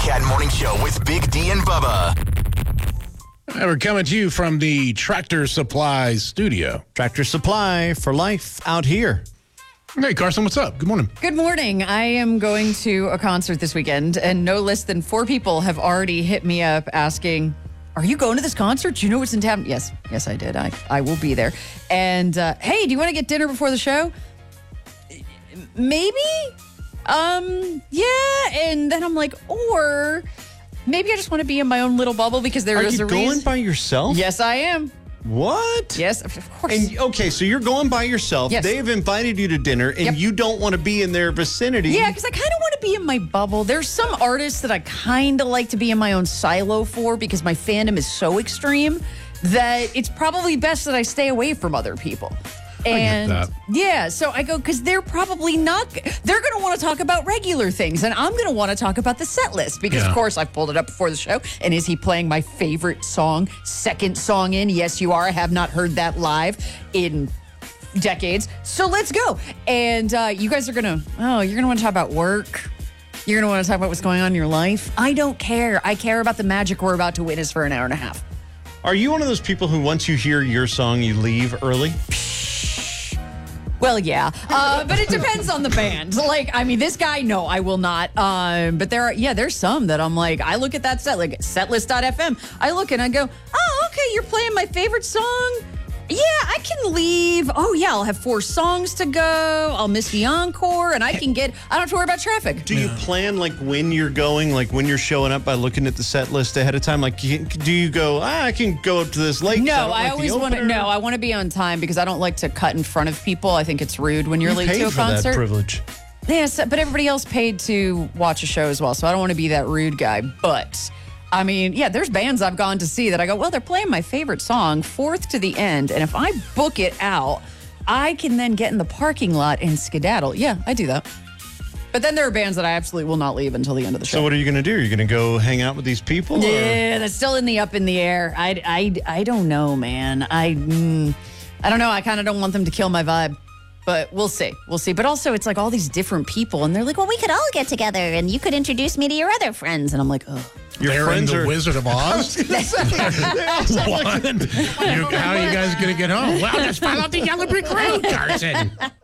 Cat Morning Show with Big D and Bubba. We're coming to you from the Tractor Supply studio. Tractor Supply for life out here. Hey, Carson, what's up? Good morning. Good morning. I am going to a concert this weekend, and no less than 4 people have already hit me up asking, are you going to this concert? Do you know what's in town? Yes, I did. I will be there. And, hey, do you want to get dinner before the show? Maybe? Yeah. And then I'm like, or maybe I just want to be in my own little bubble because there is a reason. Are you going by yourself? Yes, I am. What? Yes, of course. And, okay, so you're going by yourself. Yes. They've invited you to dinner, and you don't want to be in their vicinity. Yeah, because I kind of want to be in my bubble. There's some artists that I kind of like to be in my own silo for because my fandom is so extreme that it's probably best that I stay away from other people. And I get that. yeah, so I go, because they're probably not, they're going to want to talk about regular things. And I'm going to want to talk about the set list because, of course, I've pulled it up before the show. And is he playing my favorite song, second song in? Yes, you are. I have not heard that live in decades. So let's go. And you guys are going to, you're going to want to talk about work. You're going to want to talk about what's going on in your life. I don't care. I care about the magic we're about to witness for an hour and a half. Are you one of those people who, once you hear your song, you leave early? Well, yeah, but it depends on the band. Like, I mean, this guy, no, I will not. But there's some that I'm like, I look at that set, like setlist.fm. I look and I go, oh, okay, you're playing my favorite song. Yeah, I can leave. Oh, yeah, I'll have 4 songs to go. I'll miss the encore, and I don't have to worry about traffic. Do you plan, like, when you're going, like, when you're showing up by looking at the set list ahead of time? Like, do you go, I can go up to this late? No, I always want to, I want to be on time because I don't like to cut in front of people. I think it's rude when you're late to a concert. That privilege. Yes, but everybody else paid to watch a show as well, so I don't want to be that rude guy. But, I mean, yeah, there's bands I've gone to see that I go, well, they're playing my favorite song, 4th to the end, and if I book it out, I can then get in the parking lot and skedaddle. Yeah, I do that. But then there are bands that I absolutely will not leave until the end of the show. So what are you going to do? Are you going to go hang out with these people? Yeah, that's still in the air. I don't know, man. I don't know. I kind of don't want them to kill my vibe. But we'll see. But also, it's like all these different people, and they're like, well, we could all get together, and you could introduce me to your other friends. And I'm like, oh. Your friends the are Wizard of Oz? What? How are you guys going to get home? Well, just follow the yellow brick road, Carson.